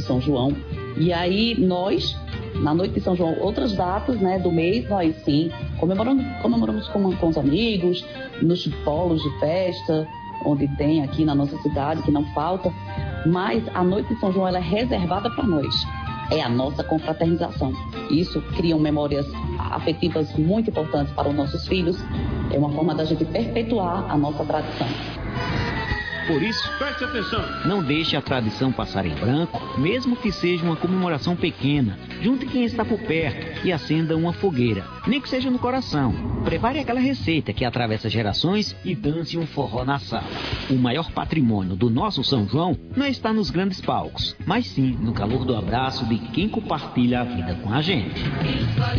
São João. E aí nós, na noite de São João, outras datas, né, do mês, nós sim comemoramos com os amigos, nos polos de festa, onde tem aqui na nossa cidade, que não falta. Mas a noite de São João ela é reservada para nós. É a nossa confraternização. Isso cria memórias afetivas muito importantes para os nossos filhos. É uma forma da gente perpetuar a nossa tradição. Por isso, preste atenção. Não deixe a tradição passar em branco, mesmo que seja uma comemoração pequena. Junte quem está por perto e acenda uma fogueira, nem que seja no coração. Prepare aquela receita que atravessa gerações e dance um forró na sala. O maior patrimônio do nosso São João não está nos grandes palcos, mas sim no calor do abraço de quem compartilha a vida com a gente.